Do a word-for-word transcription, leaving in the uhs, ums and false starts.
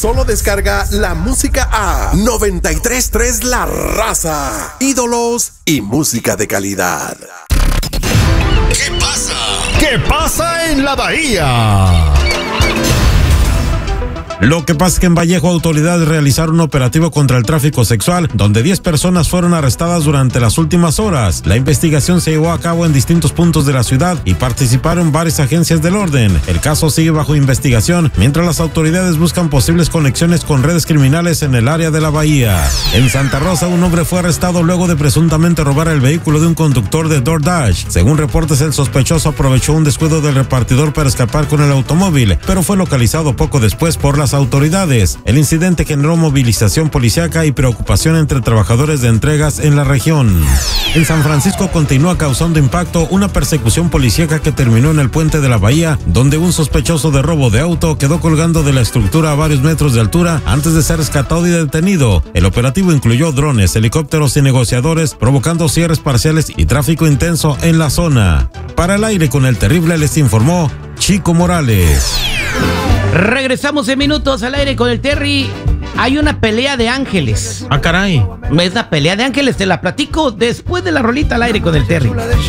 Solo descarga la música a noventa y tres punto tres La Raza. Ídolos y música de calidad. ¿Qué pasa? ¿Qué pasa en la Bahía? Lo que pasa es que en Vallejo autoridades realizaron un operativo contra el tráfico sexual, donde diez personas fueron arrestadas durante las últimas horas. La investigación se llevó a cabo en distintos puntos de la ciudad y participaron varias agencias del orden. El caso sigue bajo investigación, mientras las autoridades buscan posibles conexiones con redes criminales en el área de la Bahía. En Santa Rosa, un hombre fue arrestado luego de presuntamente robar el vehículo de un conductor de DoorDash. Según reportes, el sospechoso aprovechó un descuido del repartidor para escapar con el automóvil, pero fue localizado poco después por las autoridades. El incidente generó movilización policíaca y preocupación entre trabajadores de entregas en la región. En San Francisco continúa causando impacto una persecución policíaca que terminó en el puente de la Bahía, donde un sospechoso de robo de auto quedó colgando de la estructura a varios metros de altura antes de ser rescatado y detenido. El operativo incluyó drones, helicópteros y negociadores, provocando cierres parciales y tráfico intenso en la zona. Para el aire con el terrible les informó Chico Morales. Regresamos en minutos al aire con el Terry. Hay una pelea de ángeles. Ah, caray. Es la pelea de ángeles, te la platico después de la rolita al aire con el Terry.